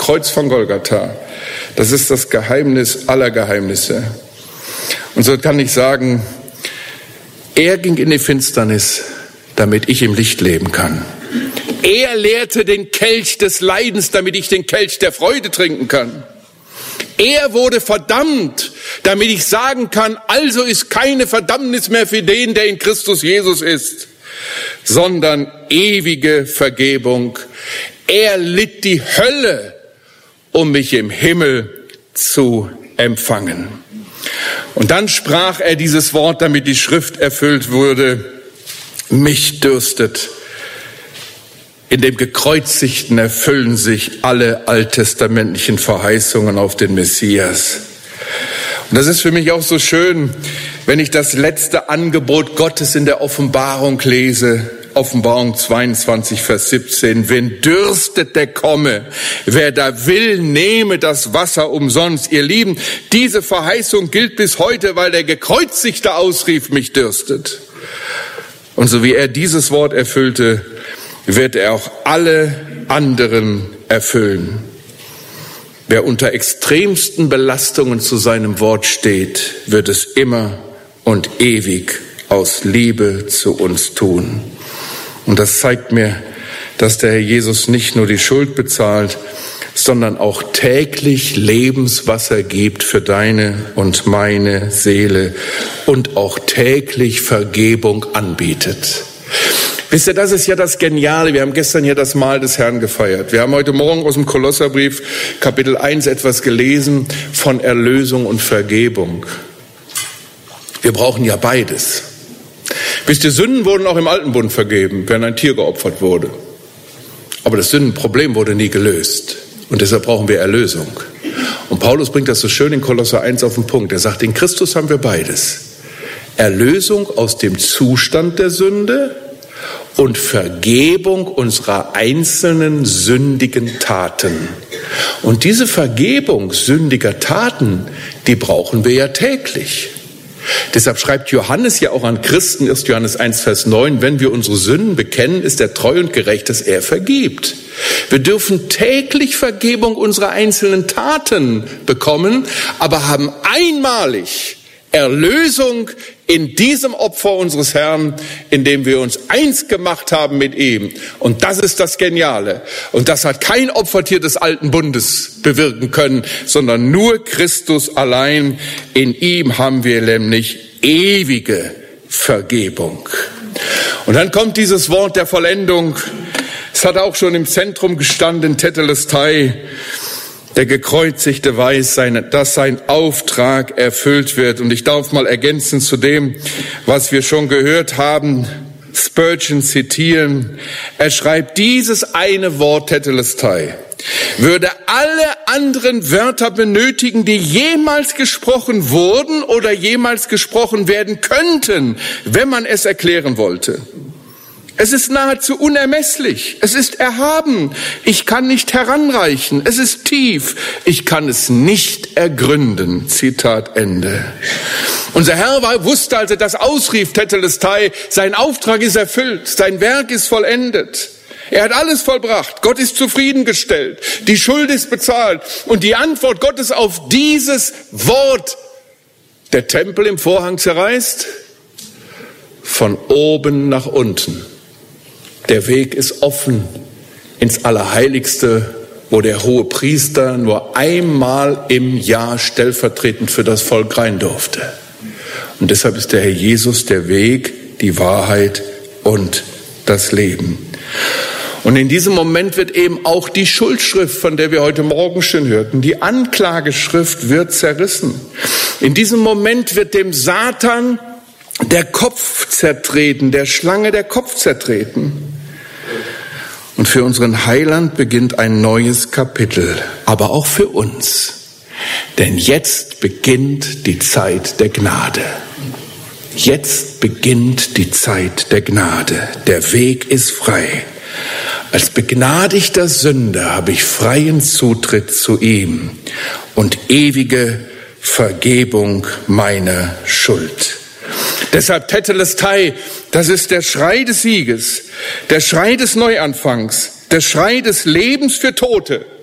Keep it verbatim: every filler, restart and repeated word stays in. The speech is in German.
Kreuz von Golgatha. Das ist das Geheimnis aller Geheimnisse. Und so kann ich sagen, er ging in die Finsternis, damit ich im Licht leben kann. Er leerte den Kelch des Leidens, damit ich den Kelch der Freude trinken kann. Er wurde verdammt, damit ich sagen kann, also ist keine Verdammnis mehr für den, der in Christus Jesus ist, sondern ewige Vergebung. Er litt die Hölle, um mich im Himmel zu empfangen. Und dann sprach er dieses Wort, damit die Schrift erfüllt wurde: Mich dürstet. In dem Gekreuzigten erfüllen sich alle alttestamentlichen Verheißungen auf den Messias. Und das ist für mich auch so schön, wenn ich das letzte Angebot Gottes in der Offenbarung lese. Offenbarung zweiundzwanzig, Vers siebzehn. Wen dürstet, der komme. Wer da will, nehme das Wasser umsonst. Ihr Lieben, diese Verheißung gilt bis heute, weil der Gekreuzigte ausrief, mich dürstet. Und so wie er dieses Wort erfüllte, wird er auch alle anderen erfüllen. Wer unter extremsten Belastungen zu seinem Wort steht, wird es immer und ewig aus Liebe zu uns tun. Und das zeigt mir, dass der Herr Jesus nicht nur die Schuld bezahlt, sondern auch täglich Lebenswasser gibt für deine und meine Seele und auch täglich Vergebung anbietet. Wisst ihr, das ist ja das Geniale. Wir haben gestern hier das Mahl des Herrn gefeiert. Wir haben heute Morgen aus dem Kolosserbrief Kapitel eins etwas gelesen von Erlösung und Vergebung. Wir brauchen ja beides. Wisst ihr, Sünden wurden auch im Alten Bund vergeben, wenn ein Tier geopfert wurde. Aber das Sündenproblem wurde nie gelöst. Und deshalb brauchen wir Erlösung. Und Paulus bringt das so schön in Kolosser eins auf den Punkt. Er sagt, in Christus haben wir beides. Erlösung aus dem Zustand der Sünde und Vergebung unserer einzelnen sündigen Taten. Und diese Vergebung sündiger Taten, die brauchen wir ja täglich. Deshalb schreibt Johannes ja auch an Christen, erster Johannes eins, Vers neun, wenn wir unsere Sünden bekennen, ist er treu und gerecht, dass er vergibt. Wir dürfen täglich Vergebung unserer einzelnen Taten bekommen, aber haben einmalig Erlösung in diesem Opfer unseres Herrn, in dem wir uns eins gemacht haben mit ihm. Und das ist das Geniale. Und das hat kein Opfertier des Alten Bundes bewirken können, sondern nur Christus allein. In ihm haben wir nämlich ewige Vergebung. Und dann kommt dieses Wort der Vollendung. Es hat auch schon im Zentrum gestanden, Tetelestai. Der Gekreuzigte weiß, dass sein Auftrag erfüllt wird. Und ich darf mal ergänzen zu dem, was wir schon gehört haben, Spurgeon zitieren. Er schreibt, dieses eine Wort Tetelestai würde alle anderen Wörter benötigen, die jemals gesprochen wurden oder jemals gesprochen werden könnten, wenn man es erklären wollte. Es ist nahezu unermesslich. Es ist erhaben. Ich kann nicht heranreichen. Es ist tief. Ich kann es nicht ergründen. Zitat Ende. Unser Herr war, wusste, als er das ausrief, Tetelestai, sein Auftrag ist erfüllt. Sein Werk ist vollendet. Er hat alles vollbracht. Gott ist zufriedengestellt. Die Schuld ist bezahlt. Und die Antwort Gottes auf dieses Wort, der Tempel im Vorhang zerreißt, von oben nach unten. Der Weg ist offen ins Allerheiligste, wo der hohe Priester nur einmal im Jahr stellvertretend für das Volk rein durfte. Und deshalb ist der Herr Jesus der Weg, die Wahrheit und das Leben. Und in diesem Moment wird eben auch die Schuldschrift, von der wir heute Morgen schon hörten, die Anklageschrift wird zerrissen. In diesem Moment wird dem Satan der Kopf zertreten, der Schlange der Kopf zertreten. Und für unseren Heiland beginnt ein neues Kapitel, aber auch für uns. Denn jetzt beginnt die Zeit der Gnade. Jetzt beginnt die Zeit der Gnade. Der Weg ist frei. Als begnadigter Sünder habe ich freien Zutritt zu ihm und ewige Vergebung meiner Schuld. Deshalb Tetelestai, das ist der Schrei des Sieges, der Schrei des Neuanfangs, der Schrei des Lebens für Tote.